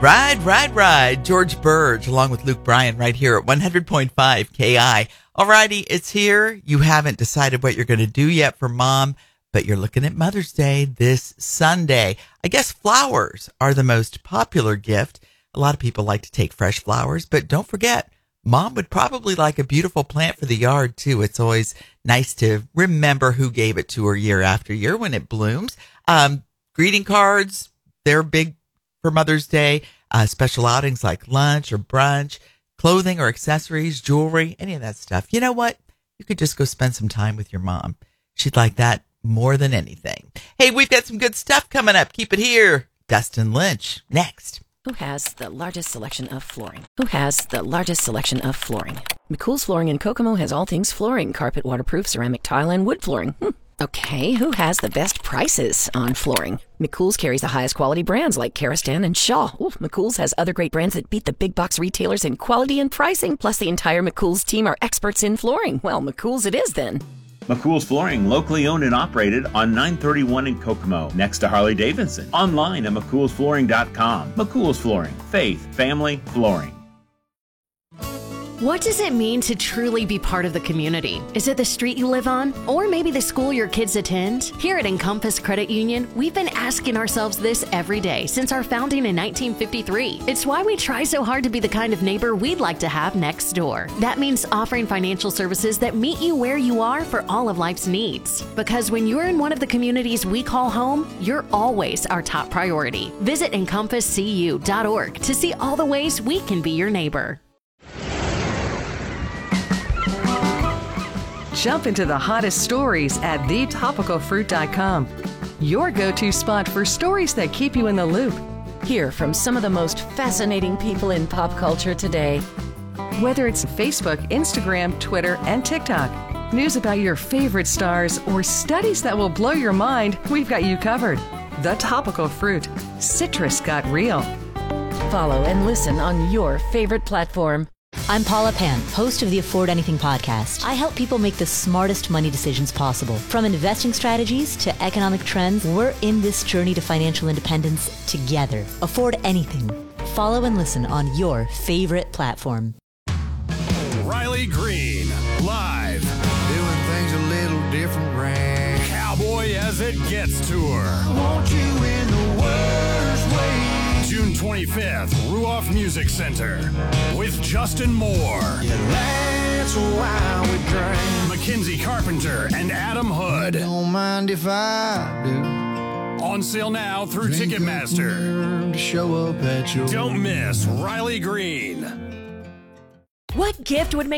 Ride. George Burge along with Luke Bryan right here at 100.5 KI. Alrighty, it's here. You haven't decided what you're going to do yet for mom, but you're looking at Mother's Day this Sunday. I guess flowers are the most popular gift. A lot of people like to take fresh flowers, but don't forget, mom would probably like a beautiful plant for the yard too. It's always nice to remember who gave it to her year after year when it blooms. Greeting cards, they're big for Mother's Day. Special outings like lunch or brunch, clothing or accessories, jewelry, any of that stuff. You know what? You could just go spend some time with your mom. She'd like that more than anything. Hey, we've got some good stuff coming up. Keep it here. Dustin Lynch next. Who has the largest selection of flooring? McCool's Flooring in Kokomo has all things flooring, carpet, waterproof, ceramic tile, and wood flooring. Okay, who has the best prices on flooring? McCool's carries the highest quality brands like Karastan and Shaw. McCool's has other great brands that beat the big box retailers in quality and pricing. Plus, the entire McCool's team are experts in flooring. Well, McCool's it is then. McCool's Flooring, locally owned and operated on 931 in Kokomo, next to Harley-Davidson. Online at McCoolsFlooring.com. McCool's Flooring. Faith, family, flooring. What does it mean to truly be part of the community? Is it the street you live on? Or maybe the school your kids attend? Here at Encompass Credit Union, we've been asking ourselves this every day since our founding in 1953. It's why we try so hard to be the kind of neighbor we'd like to have next door. That means offering financial services that meet you where you are for all of life's needs. Because when you're in one of the communities we call home, you're always our top priority. Visit EncompassCU.org to see all the ways we can be your neighbor. Jump into the hottest stories at thetopicalfruit.com. Your go-to spot for stories that keep you in the loop. Hear from some of the most fascinating people in pop culture today. Whether it's Facebook, Instagram, Twitter, and TikTok, news about your favorite stars, or studies that will blow your mind, we've got you covered. The Topical Fruit. Citrus got real. Follow and listen on your favorite platform. I'm Paula Pan, host of the Afford Anything podcast. I help people make the smartest money decisions possible. From investing strategies to economic trends, we're in this journey to financial independence together. Afford Anything. Follow and listen on your favorite platform. Riley Green, live. Doing things a little different, Ray. Cowboy as it gets tour. Want you in the worst way. June 25th, Ruoff Music Center with Justin Moore. Yeah, that's why we drink. Mackenzie Carpenter and Adam Hood. Don't mind if I do. On sale now through Ticketmaster. To show up at your... Don't miss Riley Green. What gift would make